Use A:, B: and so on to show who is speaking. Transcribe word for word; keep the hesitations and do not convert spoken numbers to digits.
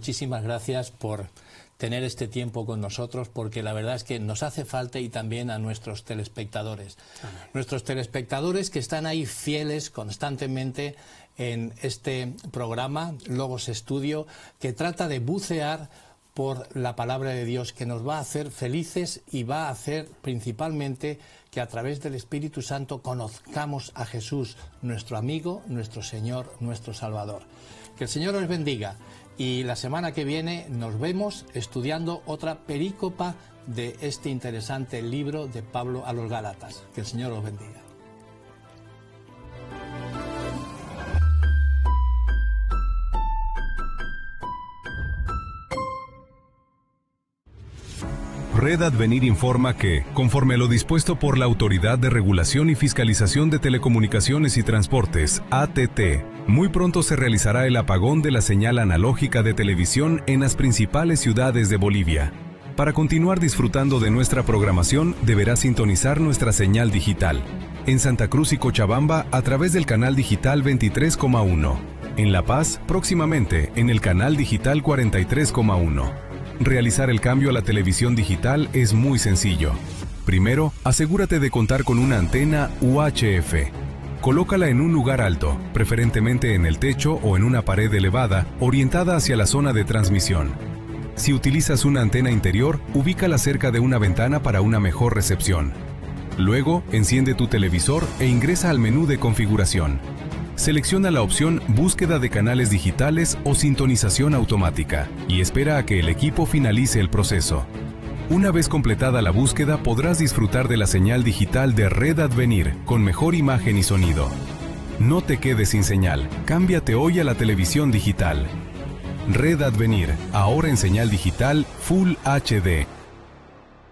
A: muchísimas gracias por tener este tiempo con nosotros, porque la verdad es que nos hace falta, y también a nuestros telespectadores. Amén. Nuestros telespectadores que están ahí fieles constantemente en este programa, Logos Estudio, que trata de bucear por la palabra de Dios, que nos va a hacer felices y va a hacer principalmente que a través del Espíritu Santo conozcamos a Jesús, nuestro amigo, nuestro Señor, nuestro Salvador. Que el Señor os bendiga, y la semana que viene nos vemos estudiando otra perícopa de este interesante libro de Pablo a los Gálatas. Que el Señor os bendiga.
B: Red Advenir informa que, conforme a lo dispuesto por la Autoridad de Regulación y Fiscalización de Telecomunicaciones y Transportes, A T T, muy pronto se realizará el apagón de la señal analógica de televisión en las principales ciudades de Bolivia. Para continuar disfrutando de nuestra programación, deberá sintonizar nuestra señal digital. En Santa Cruz y Cochabamba, a través del canal digital veintitrés coma uno. En La Paz, próximamente, en el canal digital cuarenta y tres coma uno. Realizar el cambio a la televisión digital es muy sencillo. Primero, asegúrate de contar con una antena U H F. Colócala en un lugar alto, preferentemente en el techo o en una pared elevada, orientada hacia la zona de transmisión. Si utilizas una antena interior, ubícala cerca de una ventana para una mejor recepción. Luego, enciende tu televisor e ingresa al menú de configuración. Selecciona la opción Búsqueda de canales digitales o Sintonización automática y espera a que el equipo finalice el proceso. Una vez completada la búsqueda, podrás disfrutar de la señal digital de Red Advenir con mejor imagen y sonido. No te quedes sin señal, cámbiate hoy a la televisión digital. Red Advenir, ahora en señal digital Full H D